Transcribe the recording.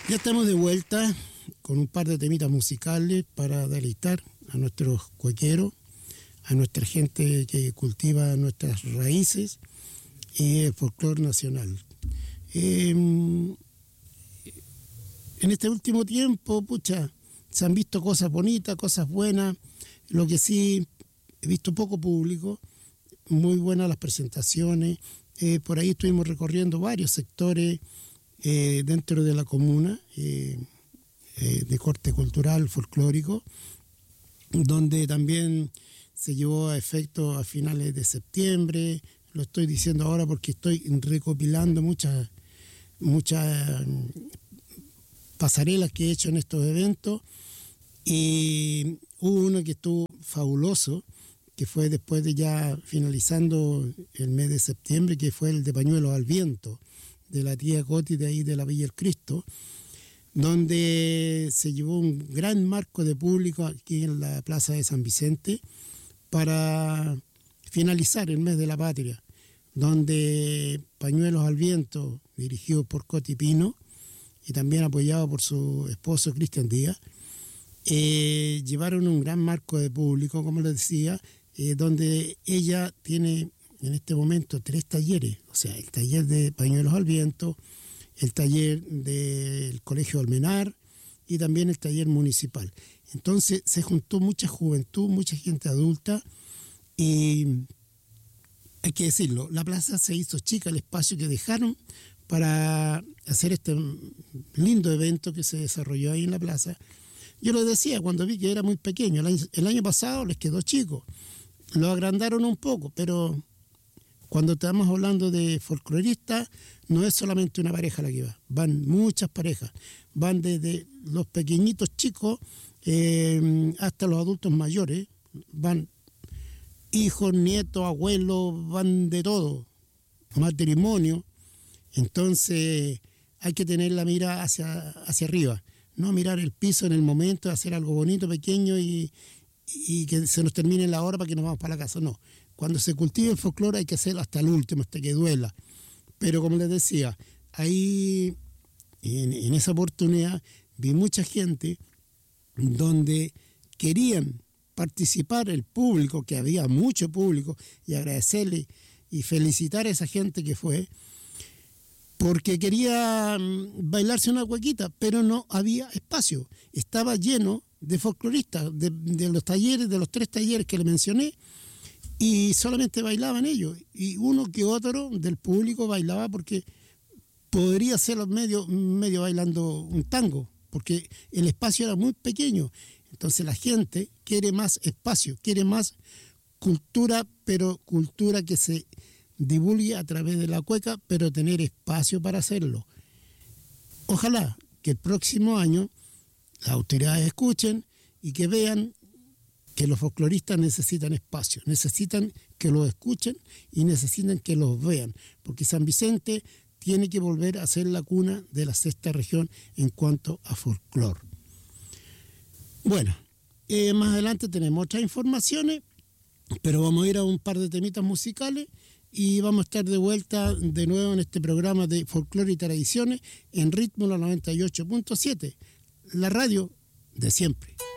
Ya estamos de vuelta con un par de temitas musicales para deleitar a nuestros cuequeros, a nuestra gente que cultiva nuestras raíces y el folclore nacional. En este último tiempo, se han visto cosas bonitas, cosas buenas. Lo que sí he visto poco público, muy buenas las presentaciones. Por ahí estuvimos recorriendo varios sectores dentro de la comuna de corte cultural, folclórico, donde también se llevó a efecto a finales de septiembre. Lo estoy diciendo ahora porque estoy recopilando muchas pasarelas que he hecho en estos eventos, y hubo uno que estuvo fabuloso, que fue después de ya finalizando el mes de septiembre, que fue el de Pañuelos al Viento, de la tía Coti de ahí de la Villa El Cristo, donde se llevó un gran marco de público aquí en la Plaza de San Vicente para finalizar el mes de la patria, donde Pañuelos al Viento, dirigido por Coti Pino y también apoyado por su esposo Cristian Díaz, llevaron un gran marco de público, como les decía, donde ella tiene en este momento 3 talleres, o sea, el taller de Pañuelos al Viento, el taller del Colegio Almenar y también el taller municipal. Entonces se juntó mucha juventud, mucha gente adulta, y hay que decirlo, la plaza se hizo chica, el espacio que dejaron para hacer este lindo evento que se desarrolló ahí en la plaza. Yo lo decía cuando vi que era muy pequeño, el año pasado les quedó chico, lo agrandaron un poco, pero cuando estamos hablando de folcloristas, no es solamente una pareja la que va, van muchas parejas, van desde los pequeñitos chicos hasta los adultos mayores, van hijos, nietos, abuelos, van de todo, matrimonio. Entonces hay que tener la mira hacia arriba, no mirar el piso en el momento, hacer algo bonito, pequeño y que se nos termine la hora para que nos vamos para la casa, no. Cuando se cultiva el folclore hay que hacerlo hasta el último, hasta que duela. Pero como les decía, ahí en esa oportunidad vi mucha gente donde querían participar el público, que había mucho público, y agradecerle y felicitar a esa gente que fue, porque quería bailarse una cuequita, pero no había espacio. Estaba lleno de folcloristas, de los talleres, de los 3 talleres que le mencioné, y solamente bailaban ellos, y uno que otro del público bailaba porque podría ser medio bailando un tango, porque el espacio era muy pequeño. Entonces la gente quiere más espacio, quiere más cultura, pero cultura que se divulgue a través de la cueca, pero tener espacio para hacerlo. Ojalá que el próximo año las autoridades escuchen y que vean que los folcloristas necesitan espacio, necesitan que los escuchen y necesitan que los vean, porque San Vicente tiene que volver a ser la cuna de la 6ª región en cuanto a folclore. Bueno, más adelante tenemos otras informaciones, pero vamos a ir a un par de temitas musicales y vamos a estar de vuelta de nuevo en este programa de folclore y tradiciones en Ritmo la 98.7, la radio de siempre.